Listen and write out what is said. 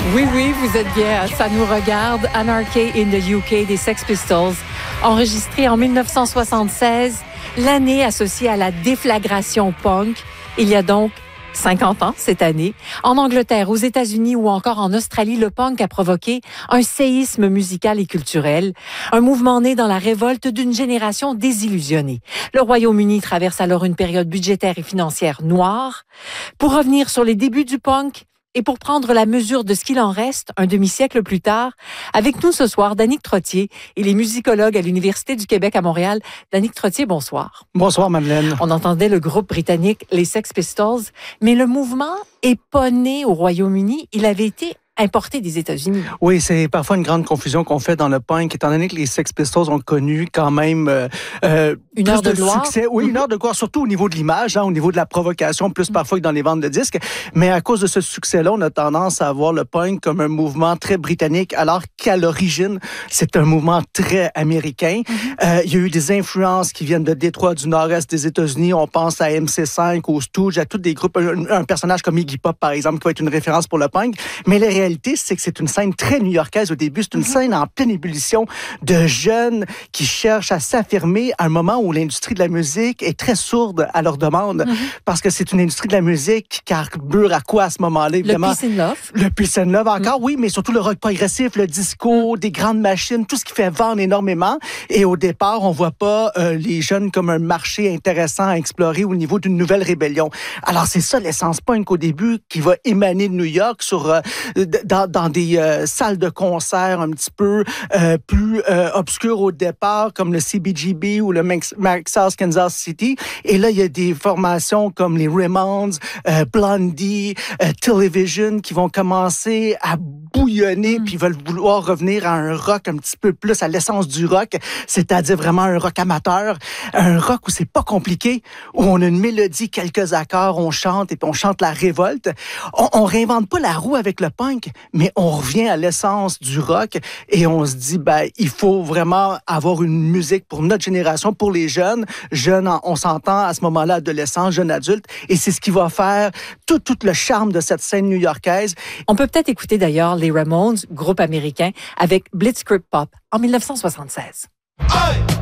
Oui, oui, vous êtes bien. Ça nous regarde. Anarchy in the UK des Sex Pistols, enregistré en 1976, l'année associée à la déflagration punk. Il y a donc 50 ans cette année. En Angleterre, aux États-Unis ou encore en Australie, le punk a provoqué un séisme musical et culturel, un mouvement né dans la révolte d'une génération désillusionnée. Le Royaume-Uni traverse alors une période budgétaire et financière noire. Pour revenir sur les débuts du punk, et pour prendre la mesure de ce qu'il en reste, un demi-siècle plus tard, avec nous ce soir, Danick Trottier. Il est musicologue à l'Université du Québec à Montréal. Danick Trottier, bonsoir. Bonsoir, Madeleine. On entendait le groupe britannique, les Sex Pistols, mais le mouvement est pas né au Royaume-Uni. Il avait été importé des États-Unis. Oui, c'est parfois une grande confusion qu'on fait dans le punk, étant donné que les Sex Pistols ont connu quand même une heure de gloire. Succès. Oui, une heure de gloire, surtout au niveau de l'image, au niveau de la provocation, plus parfois que dans les ventes de disques. Mais à cause de ce succès-là, on a tendance à voir le punk comme un mouvement très britannique, alors qu'à l'origine, c'est un mouvement très américain. Il y a eu des influences qui viennent de Détroit, du nord-est des États-Unis. On pense à MC5, aux Stooges, à tous des groupes. Un personnage comme Iggy Pop, par exemple, qui va être une référence pour le punk. Mais la réalité, c'est que c'est une scène très new-yorkaise au début. C'est une scène en pleine ébullition de jeunes qui cherchent à s'affirmer à un moment où l'industrie de la musique est très sourde à leur demande. Parce que c'est une industrie de la musique qui carbure à quoi à ce moment-là? Évidemment, le peace and love. Le peace and love encore, oui, mais surtout le rock progressif, le disco, des grandes machines, tout ce qui fait vendre énormément. Et au départ, on voit pas les jeunes comme un marché intéressant à explorer au niveau d'une nouvelle rébellion. Alors, c'est ça l'essence punk au début qui va émaner de New York sur dans des salles de concert un petit peu plus obscures au départ, comme le CBGB ou le Max's Kansas City. Et là, il y a des formations comme les Ramones, Blondie, Television qui vont commencer à bouillonner puis veulent vouloir revenir à un rock un petit peu plus à l'essence du rock, c'est-à-dire vraiment un rock amateur, un rock où c'est pas compliqué, où on a une mélodie, quelques accords, on chante et puis on chante la révolte. On réinvente pas la roue avec le punk, mais on revient à l'essence du rock et on se dit, il faut vraiment avoir une musique pour notre génération, pour les jeunes. Jeunes, on s'entend à ce moment-là, adolescents, jeunes adultes, et c'est ce qui va faire tout le charme de cette scène new-yorkaise. On peut peut-être écouter d'ailleurs les Ramones, groupe américain, avec Blitzkrieg Pop en 1976. Hey!